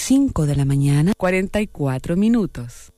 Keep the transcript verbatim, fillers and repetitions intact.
cinco de la mañana, cuarenta y cuatro minutos.